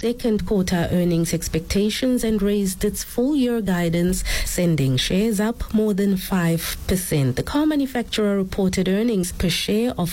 second quarter earnings expectations and raised its full-year guidance, sending shares up more than 5%. The car manufacturer reported earnings per share of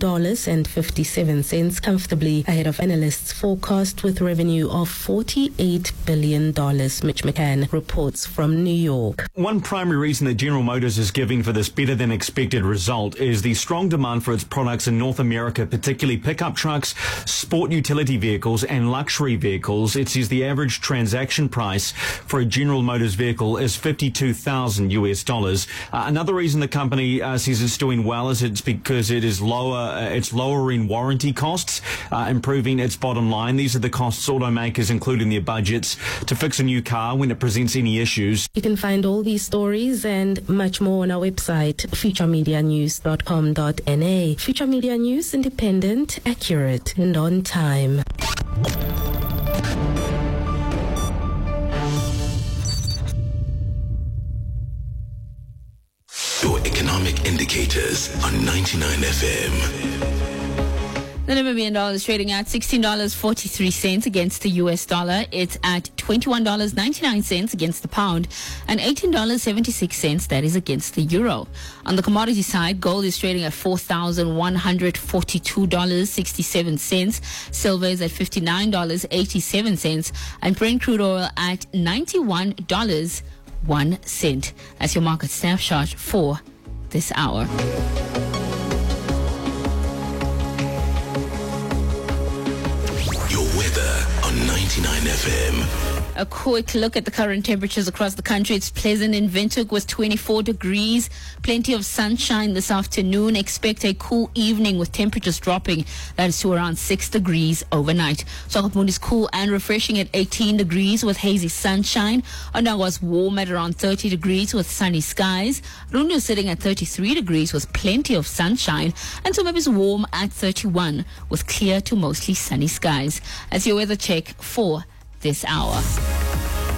$3.57, comfortably ahead of analysts' forecast, with revenue of $48 billion. Mitch McCann reports from New York. One primary reason that General Motors is giving for this better-than-expected result is the strong demand for its products in North America, particularly pickup trucks, sport utility vehicles and luxury vehicles. It says the average transaction price for a General Motors vehicle is $52,000. Another reason the company says it's doing well is it's because it's lowering warranty costs, improving its bottom line. These are the costs automakers include in their budgets to fix a new car when it presents any issues. You can find all these stories and much more on our website, futuremedianews.com.na. Future Media News, independent, accurate, and on time. Your economic indicators on 99 FM. The Namibian dollar is trading at $16.43 against the US dollar. It's at $21.99 against the pound and $18.76, that is, against the euro. On the commodity side, gold is trading at $4,142.67. Silver is at $59.87 and Brent crude oil at $91.01. That's your market snapshot for this hour. On 99 FM. A quick look at the current temperatures across the country. It's pleasant in Windhoek with 24 degrees. Plenty of sunshine this afternoon. Expect a cool evening with temperatures dropping. That is to around 6 degrees overnight. Swakopmund is cool and refreshing at 18 degrees with hazy sunshine. Ondaga was warm at around 30 degrees with sunny skies. Rundu is sitting at 33 degrees with plenty of sunshine. And Tsumeb is warm at 31 with clear to mostly sunny skies. As your weather check for this hour.